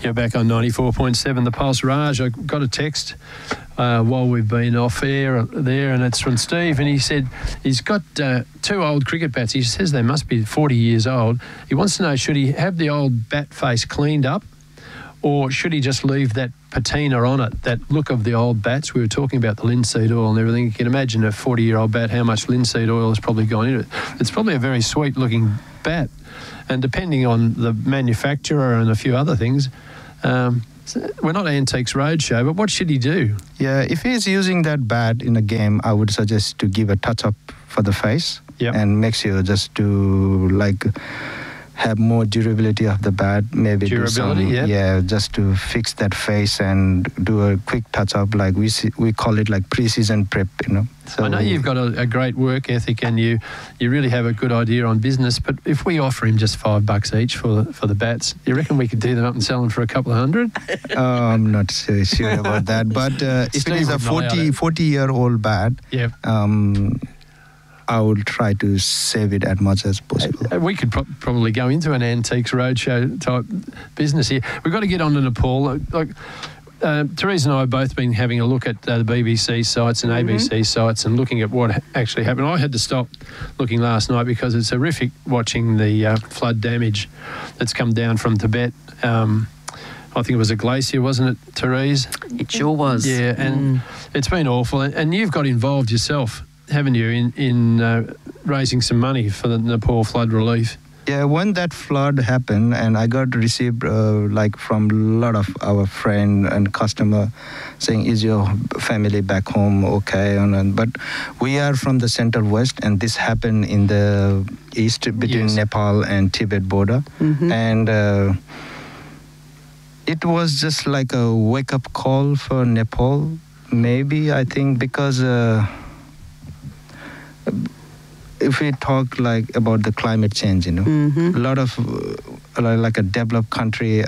You're back on 94.7 The Pulse. Raj, I got a text while we've been off air there, and it's from Steve, and he said he's got 2 old cricket bats. He says they must be 40 years old. He wants to know, should he have the old bat face cleaned up, or should he just leave that patina on it, that look of the old bats? We were talking about the linseed oil and everything. You can imagine a 40-year-old bat, how much linseed oil has probably gone into it. It's probably a very sweet-looking bat, and depending on the manufacturer and a few other things, we're not Antiques Roadshow, but what should he do? Yeah, if he's using that bat in a game, I would suggest to give a touch-up for the face. Yep. And make sure just to have more durability of the bat. Maybe durability, just to fix that face and do a quick touch-up, like we call it like pre-season prep, So I know you've got a great work ethic, and you really have a good idea on business, but if we offer him just $5 each for the bats, you reckon we could do them up and sell them for a couple of hundred? I'm not so sure about that, but if it is a 40-year-old bat, yep. I will try to save it as much as possible. We could probably go into an Antiques Roadshow type business here. We've got to get on to Nepal. Therese and I have both been having a look at the BBC sites and ABC sites and looking at what actually happened. I had to stop looking last night because it's horrific watching the flood damage that's come down from Tibet. I think it was a glacier, wasn't it, Therese? It sure was. Yeah, and it's been awful. And you've got involved yourself, haven't you, in raising some money for the Nepal flood relief? Yeah, when that flood happened, and I got received from a lot of our friend and customer saying, "Is your family back home okay?" But we are from the Central West, and this happened in the east between Nepal and Tibet border, and it was just like a wake-up call for Nepal. Maybe I think because. If we talk about the climate change, a lot of a developed country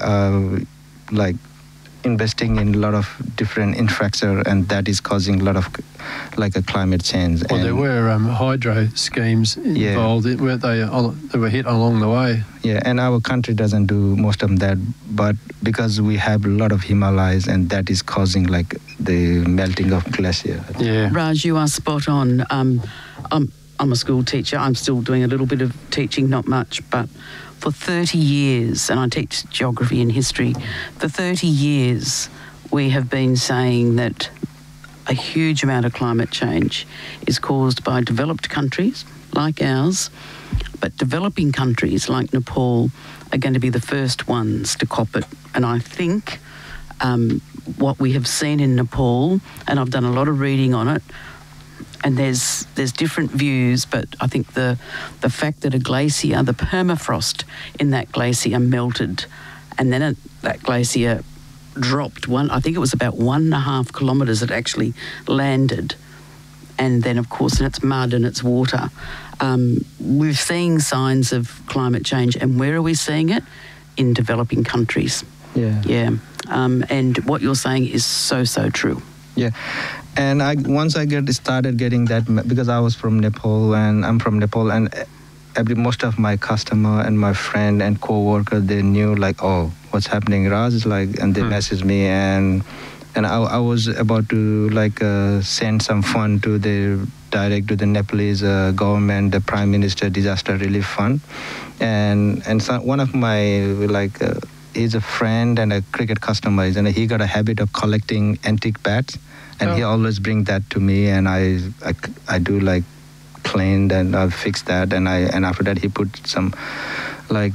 investing in a lot of different infrastructure, and that is causing a lot of a climate change. Well, there were hydro schemes involved, weren't they? They were hit along the way. Yeah, and our country doesn't do most of that, but because we have a lot of Himalayas, and that is causing the melting of glacier. Yeah, Raj, you are spot on. I'm a school teacher. I'm still doing a little bit of teaching, not much, but for 30 years, and I teach geography and history, for 30 years we have been saying that a huge amount of climate change is caused by developed countries like ours, but developing countries like Nepal are going to be the first ones to cop it. And I think what we have seen in Nepal, and I've done a lot of reading on it, and there's different views, but I think the fact that a glacier, the permafrost in that glacier melted, and then that glacier dropped I think it was about 1.5 kilometres it actually landed, and then of course in its mud and its water. We're seeing signs of climate change, and where are we seeing it? In developing countries. Yeah. And what you're saying is so true. Yeah. And once I started getting that, because I was from Nepal and I'm from Nepal, and most of my customer and my friend and co-worker, they knew what's happening, Raj, and they messaged me, and I was about to send some fund direct to the Nepalese government, the Prime Minister Disaster Relief Fund, and so one of my he's a friend and a cricket customer, and he got a habit of collecting antique bats. And he always bring that to me, and I do cleaned and I fix that, and after that he put some a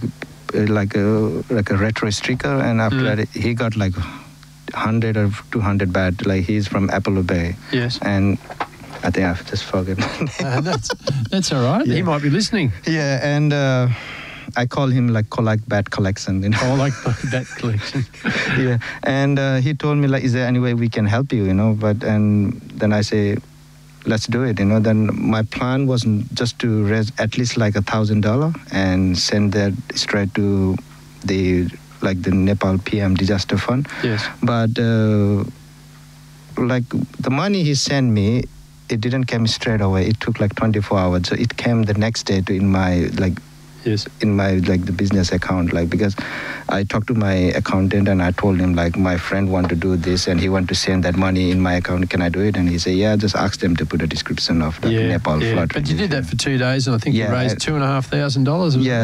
retro sticker, and after that he got 100 or 200 bat. He's from Apollo Bay. Yes. And I think I've just forgotten. That's all right. Yeah. He might be listening. Yeah, and I call him collect bat collection. Oh, like bat collection. Yeah, and he told me is there any way we can help you? And then I say, let's do it. Then my plan was just to raise at least $1,000 and send that straight to the Nepal PM disaster fund. Yes. But the money he sent me, it didn't come straight away. It took 24 hours. So it came the next day in my Yes. in my like the business account, like because I talked to my accountant and I told him like my friend want to do this and he want to send that money in my account. Can I do it? And he said, yeah, just ask them to put a description of the Nepal flood. But you did that for 2 days, and I think you raised $2,500. Yeah,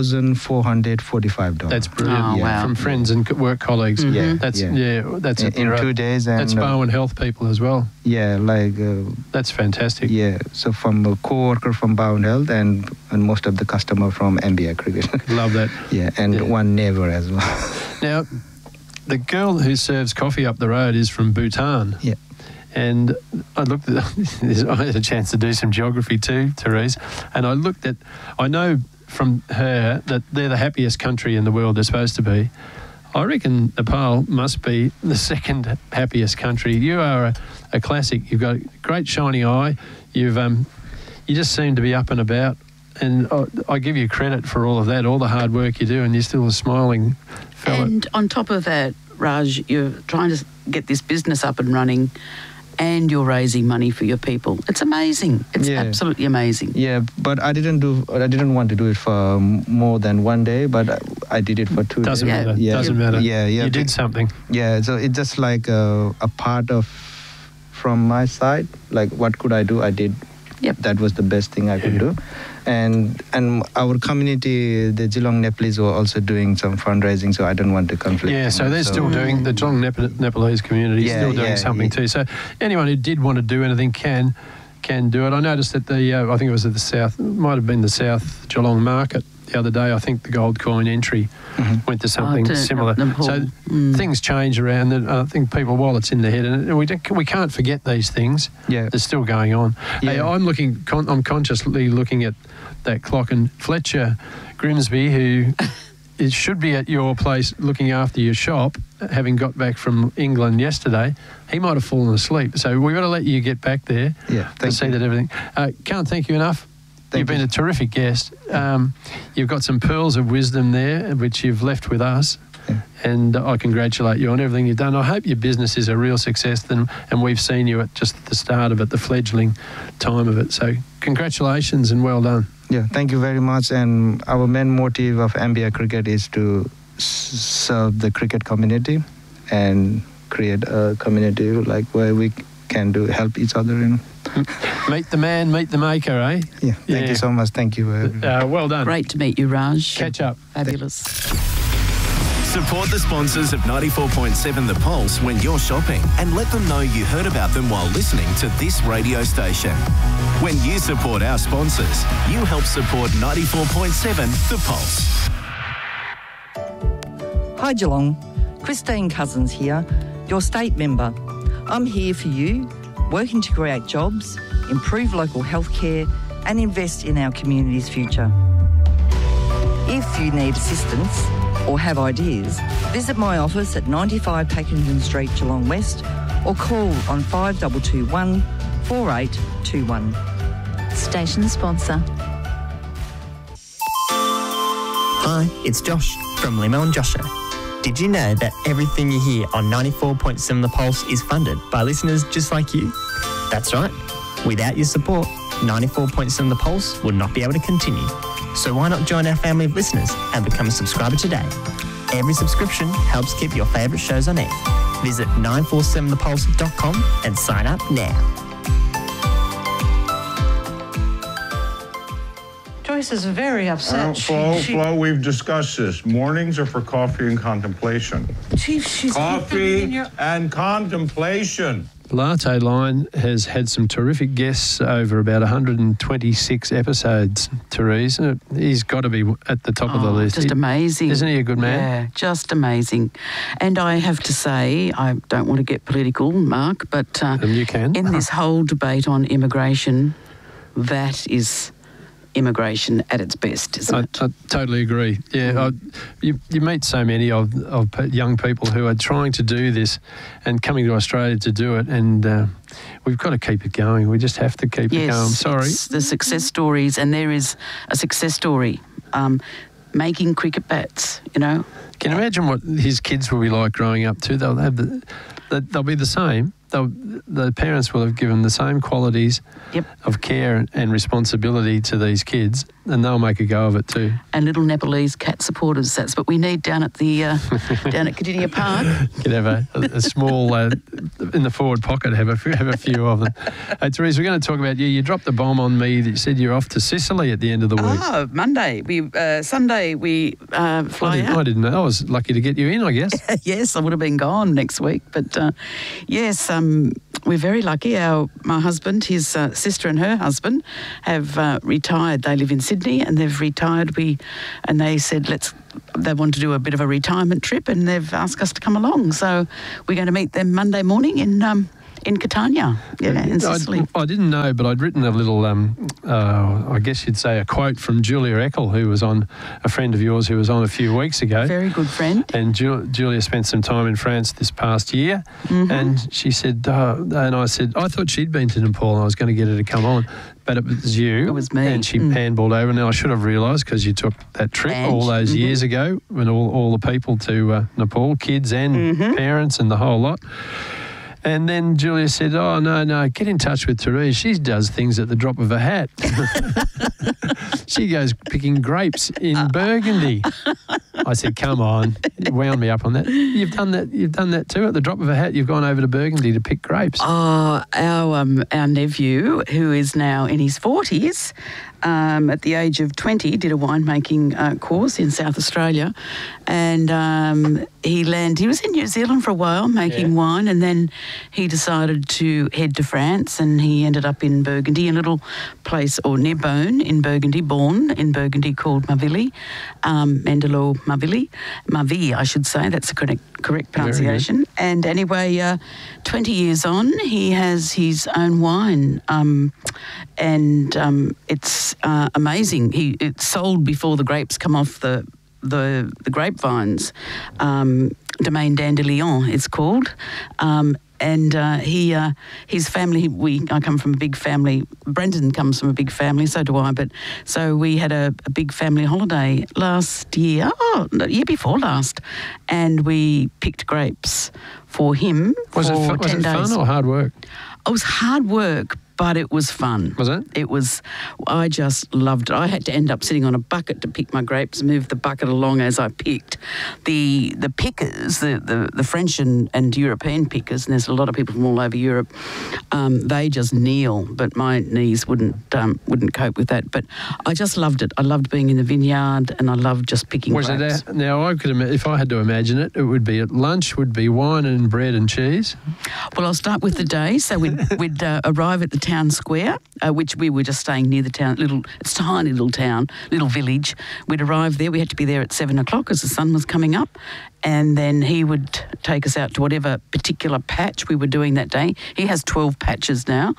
$2,445. That's brilliant. Oh, wow. From friends and work colleagues. Yeah, That's that's in 2 days. And that's Bowen Health people as well. yeah, like That's fantastic. yeah. So from a co-worker from Bowen Health and most of the customer from MBI Cricket. Love that. Yeah, and one neighbor as well. Now, the girl who serves coffee up the road is from Bhutan. Yeah. And I looked at, I had a chance to do some geography too, Therese, and I know from her that they're the happiest country in the world they're supposed to be. I reckon Nepal must be the second happiest country. You are a classic. You've got a great shiny eye. You just seem to be up and about. And I give you credit for all of that, all the hard work you do, and you're still a smiling fella. And on top of that, Raj, you're trying to get this business up and running, and you're raising money for your people. It's amazing. It's absolutely amazing. Yeah, but I didn't want to do it for more than 1 day, but I did it for 2 days. Doesn't matter. Yeah. Doesn't matter. Yeah. You did something. Yeah, so it's just like a part of from my side. Like, what could I do? I did. Yep. That was the best thing I could do. And our community, the Geelong Nepalese, were also doing some fundraising, so I don't want to conflict. Yeah, so they're still doing, the Geelong Nepalese community is still doing something too. So anyone who did want to do anything can do it. I noticed that I think it was at the South, it might have been the South Geelong Market the other day. I think the gold coin entry went to something similar. So things change around. And I think people, while it's in their head, and we can't forget these things. Yeah, they're still going on. Yeah. Hey, I'm consciously looking at that clock, and Fletcher Grimsby, who should be at your place looking after your shop, having got back from England yesterday, he might have fallen asleep. So we've got to let you get back there to see that everything. Can't thank you enough. You've been a terrific guest. You've got some pearls of wisdom there, which you've left with us. Yeah. And I congratulate you on everything you've done. I hope your business is a real success, and we've seen you at just the start of it, the fledgling time of it. So congratulations and well done. Yeah, thank you very much. And our main motive of MBI Cricket is to serve the cricket community and create a community like where we can help each other. Meet the man, meet the maker, eh? Yeah, thank you so much. Thank you. Well done. Great to meet you, Raj. Catch up. Fabulous. Support the sponsors of 94.7 The Pulse when you're shopping, and let them know you heard about them while listening to this radio station. When you support our sponsors, you help support 94.7 The Pulse. Hi Geelong, Christine Cousins here, your state member. I'm here for you, working to create jobs, improve local healthcare and invest in our community's future. If you need assistance or have ideas, visit my office at 95 Packington Street, Geelong West, or call on 5221 4821. Station sponsor. Hi, it's Josh from Limo and Josho. Did you know that everything you hear on 94.7 The Pulse is funded by listeners just like you? That's right. Without your support, 94.7 The Pulse would not be able to continue. So why not join our family of listeners and become a subscriber today? Every subscription helps keep your favourite shows on air. Visit 947thepulse.com and sign up now. Joyce is very upset. Flo, we've discussed this. Mornings are for coffee and contemplation. Chief, she's coffee and contemplation. Latte Line has had some terrific guests over about 126 episodes, Therese. He's got to be at the top of the list. Just amazing. Isn't he a good man? Yeah, just amazing. And I have to say, I don't want to get political, Mark, but you can. In this whole debate on immigration, that is immigration at its best, isn't it? I totally agree. Yeah, you meet so many of young people who are trying to do this and coming to Australia to do it, and we've got to keep it going. We just have to keep it going. Sorry. It's the success stories, and there is a success story. Making cricket bats, you know. Can you imagine what his kids will be like growing up too? They'll have they'll be the same. The parents will have given the same qualities of care and responsibility to these kids, and they'll make a go of it too. And little Nepalese cat supporters. That's what we need down at the down at Cardinia Park. You could have a small in the forward pocket. Have a few of them. Hey, Therese, we're going to talk about you. You dropped the bomb on me that you said you're off to Sicily at the end of the week. Oh, Monday. Sunday we fly out. I didn't know. I was lucky to get you in, I guess. Yes, I would have been gone next week, but yes. We're very lucky. My husband, his sister and her husband have retired. They live in Sydney and they've retired. And they said they want to do a bit of a retirement trip and they've asked us to come along. So we're going to meet them Monday morning in Catania, in Sicily. I didn't know, but I'd written a little, I guess you'd say a quote from Julia Eckel, who was on, a friend of yours who was on a few weeks ago. Very good friend. And Julia spent some time in France this past year, and she said, and I said, I thought she'd been to Nepal and I was going to get her to come on. But it was you. It was me. And she handballed over. Now, I should have realised because you took that trip all those years ago when all the people to Nepal, kids and parents and the whole lot. And then Julia said, oh, no, get in touch with Therese. She does things at the drop of a hat. She goes picking grapes in Burgundy. I said, come on. You wound me up on that. You've done that too at the drop of a hat. You've gone over to Burgundy to pick grapes. Oh, our nephew, who is now in his 40s, at the age of 20, did a winemaking course in South Australia, and he was in New Zealand for a while making wine, and then he decided to head to France, and he ended up in Burgundy, a little place near Beaune in Burgundy, born in Burgundy, called Marvilly, Mendelot Marvilly, I should say. That's the correct pronunciation. And anyway, 20 years on, he has his own wine, and it's amazing. It's sold before the grapes come off the grapevines. Domaine Dandelion, it's called. And his family, I come from a big family. Brendan comes from a big family, so do I. But so we had a big family holiday the year before last, and we picked grapes for him was for it 10 days. Fun or hard work? It was hard work, but it was fun. Was it? It was. I just loved it. I had to end up sitting on a bucket to pick my grapes, move the bucket along as I picked. The pickers, the French and European pickers, and there's a lot of people from all over Europe, they just kneel, but my knees wouldn't cope with that. But I just loved it. I loved being in the vineyard, and I loved just picking grapes. Now, I could if I had to imagine it, it would be at lunch would be wine and bread and cheese. Well, I'll start with the day. So we'd arrive at the town square, which we were just staying near the town, it's a tiny little town, little village. We'd arrive there. We had to be there at 7 o'clock as the sun was coming up. And then he would take us out to whatever particular patch we were doing that day. He has 12 patches now.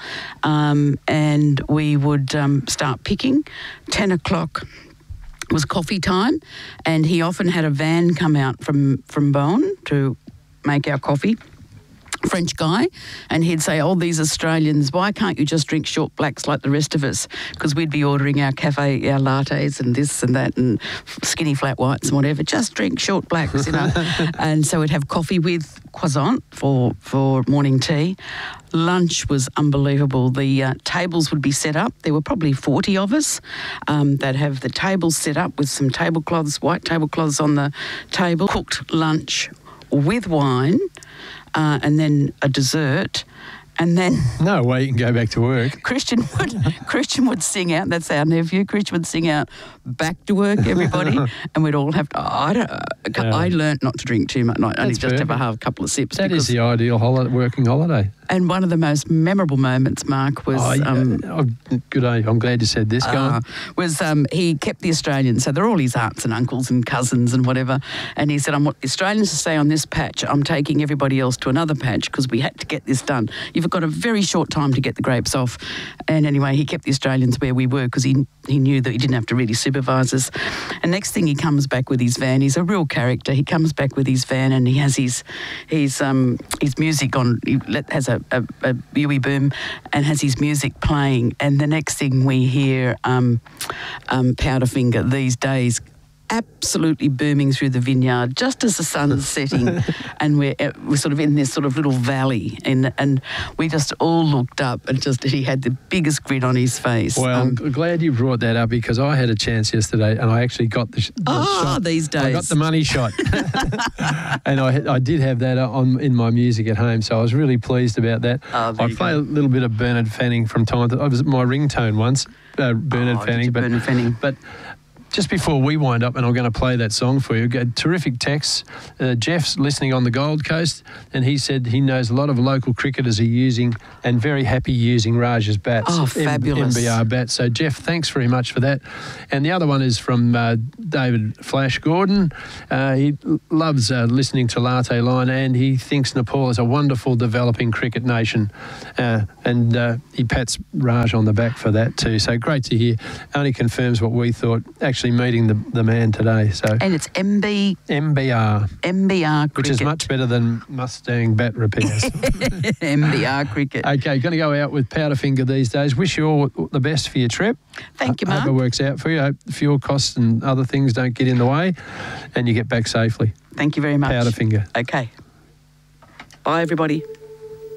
And we would start picking. 10 o'clock was coffee time. And he often had a van come out from Beaune to make our coffee. French guy, and he'd say, oh, these Australians, why can't you just drink short blacks like the rest of us? Because we'd be ordering our cafe, our lattes and this and that and skinny flat whites and whatever. Just drink short blacks, you know. And so we'd have coffee with croissant for morning tea. Lunch was unbelievable. The tables would be set up. There were probably 40 of us. They'd have the tables set up with some tablecloths, white tablecloths on the table, cooked lunch with wine, and then a dessert, and then... No way you can go back to work. Christian would sing out, that's our nephew, Christian would sing out, back to work, everybody, and we'd all have to... I learnt not to drink too much, only just have a couple of sips. That is the ideal working holiday. And one of the most memorable moments, Mark, was... good day. I'm glad you said this, go on. Was he kept the Australians, so they're all his aunts and uncles and cousins and whatever, and he said, I want the Australians to stay on this patch. I'm taking everybody else to another patch because we had to get this done. You've got a very short time to get the grapes off. And anyway, he kept the Australians where we were because he knew that he didn't have to really supervise us. And next thing, he comes back with his van. He's a real character. He comes back with his van and he has his music on. He has a Huey boom and has his music playing. And the next thing we hear, Powderfinger these days absolutely booming through the vineyard just as the sun's setting, and we're sort of in this sort of little valley, and we just all looked up and he had the biggest grin on his face. Well, I'm glad you brought that up, because I had a chance yesterday and I actually got the shot. These days. I got the money shot. And I did have that in my music at home, so I was really pleased about that. I play a little bit of Bernard Fanning from time to time. It was my ringtone once, Bernard Fanning. Bernard Fanning. But just before we wind up, and I'm going to play that song for you, terrific texts. Jeff's listening on the Gold Coast, and he said he knows a lot of local cricketers are using and very happy using Raj's bats. Oh, fabulous. MBR bats. So, Jeff, thanks very much for that. And the other one is from David Flash Gordon. He loves listening to Latte Line, and he thinks Nepal is a wonderful developing cricket nation. And he pats Raj on the back for that too. So, great to hear. Only confirms what we thought. Actually meeting the man today. So, and it's MBR cricket, which is much better than Mustang bat repairs. MBR cricket. Okay, going to go out with Powderfinger these days. Wish you all the best for your trip. Thank you, Mark. Hope it works out for you. Hope fuel costs and other things don't get in the way, and you get back safely. Thank you very much. Powderfinger. Okay. Bye, everybody.